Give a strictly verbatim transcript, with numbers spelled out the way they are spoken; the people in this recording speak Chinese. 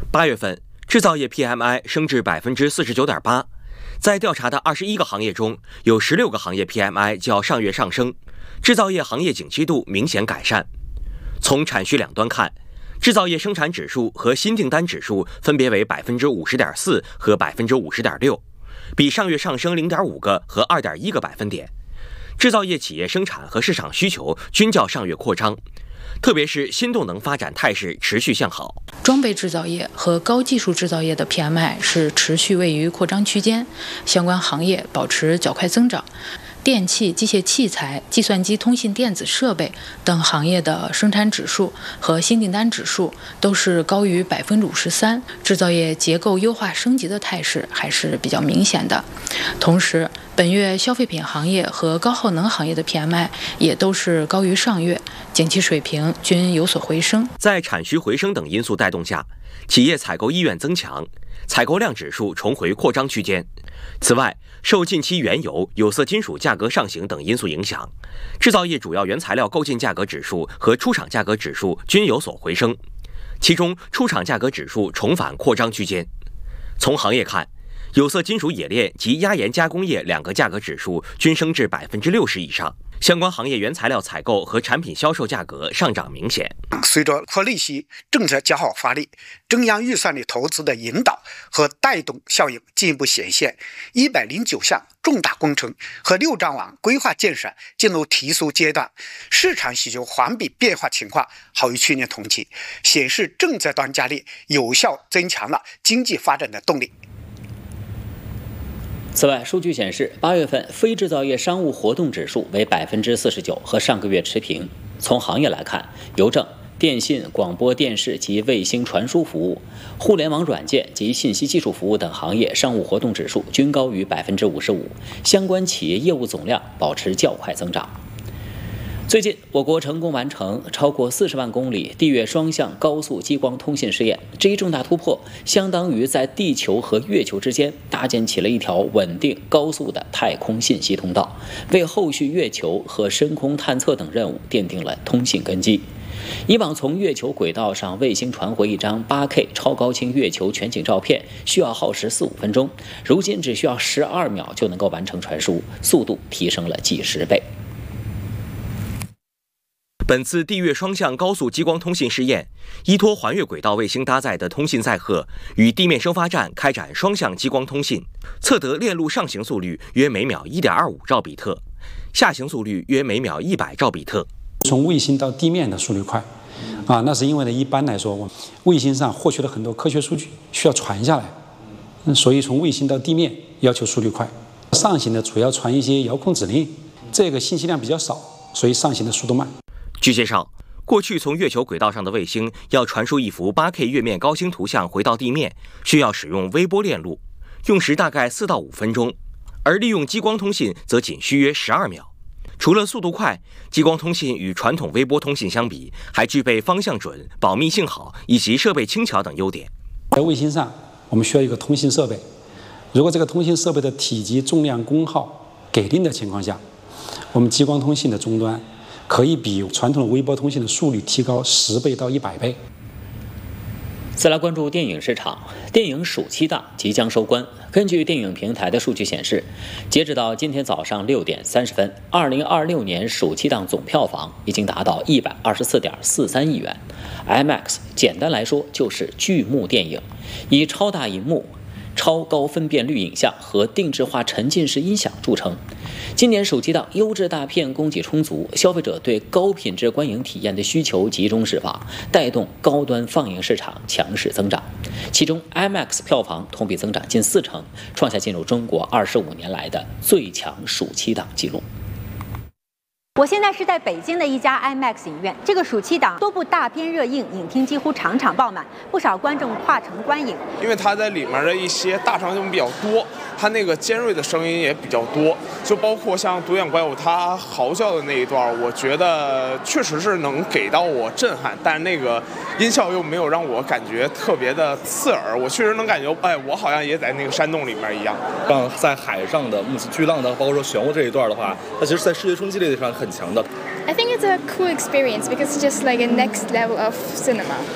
八月份，制造业 P M I 升至百分之四十九点八。在调查的二十一个行业中，有十六个行业 P M I 较上月上升，制造业行业景气度明显改善。从产需两端看，制造业生产指数和新订单指数分别为百分之五十点四和百分之五十点六，比上月上升零点五个和二点一个百分点。制造业企业生产和市场需求均较上月扩张，特别是新动能发展态势持续向好。 装备制造业和高技术制造业的 P M I 是持续位于扩张区间，相关行业保持较快增长。电气、机械器材、计算机通信电子设备等行业的生产指数和新订单指数都是高于百分之五十三，制造业结构优化升级的态势还是比较明显的。同时，本月消费品行业和高耗能行业的 P M I 也都是高于上月，景气水平均有所回升。 在产需回升等因素带动下，企业采购意愿增强，采购量指数重回扩张区间。此外，受近期原油、有色金属价格上行等因素影响，制造业主要原材料购进价格指数和出厂价格指数均有所回升，其中出厂价格指数重返扩张区间。从行业看，有色金属冶炼及压延加工业两个价格指数均升至百分之六十以上，相关行业原材料采购和产品销售价格上涨明显。 随着扩利息政策较好发力，中央预算的投资的引导和带动效应进一步显现，一百零九项重大工程和六兆网规划建设进入提速阶段，市场需求环比变化情况好于去年同期，显示政策端加力有效增强了经济发展的动力。 此外，数据显示，八月份非制造业商务活动指数为百分之四十九，和上个月持平。从行业来看，邮政、电信、广播电视及卫星传输服务、互联网软件及信息技术服务等行业商务活动指数均高于百分之五十五，相关企业业务总量保持较快增长。最近，我国成功完成超过四十万公里地月双向高速激光通信试验，这一重大突破相当于在地球和月球之间搭建起了一条稳定高速的太空信息通道，为后续月球和深空探测等任务奠定了通信根基。以往从月球轨道上卫星传回一张 八 K 超高清月球全景照片需要耗时四五分钟，如今只需要十二秒就能够完成传输，速度提升了几十倍。 本次地月双向高速激光通信试验，依托环月轨道卫星搭载的通信载荷，与地面收发站开展双向激光通信，测得链路上行速率约每秒 一点二五兆比特，下行速率约每秒一百兆比特。 从卫星到地面的速率快，啊，那是因为呢，一般来说，我卫星上获取了很多科学数据，需要传下来，所以从卫星到地面要求速率快。上行的主要传一些遥控指令，这个信息量比较少，所以上行的速度慢。 据介绍，过去从月球轨道上的卫星要传输一幅 八 K 月面高清图像回到地面，需要使用微波链路，用时大概四到五分钟，而利用激光通信则仅需约十二秒。除了速度快，激光通信与传统微波通信相比，还具备方向准、保密性好以及设备轻巧等优点。 在卫星上，我们需要一个通信设备，如果这个通信设备的体积、重量、功耗给定的情况下，我们激光通信的终端可以比传统的微波通信的速率提高十倍到一百倍。 再来关注电影市场，电影暑期档即将收官。根据电影平台的数据显示，截止到今天早上六点三十分，二零二六年暑期档总票房已经达到一百二十四点四三亿元。IMAX 简单来说就是巨幕电影，以超大银幕、超高分辨率影像和定制化沉浸式音响著称。今年暑期档优质大片供给充足，消费者对高品质观影体验的需求集中释放，带动高端放映市场强势增长。其中 IMAX 票房同比增长近四成，创下进入中国二十五年来的最强暑期档纪录。 我现在是在北京的一家 IMAX 影院，这个暑期档多部大片热映，影厅几乎场场爆满，不少观众跨城观影。 因为它在里面的一些大场景比较多，它那个尖锐的声音也比较多，就包括像独眼怪物它嚎叫的那一段，我觉得确实是能给到我震撼，但是那个音效又没有让我感觉特别的刺耳，我确实能感觉，哎，我好像也在那个山洞里面一样。 像在海上的目击巨浪的，包括说漩涡这一段的话，它其实在视觉冲击力上很强的。 I think it's a cool experience because it's just like a next level of cinema.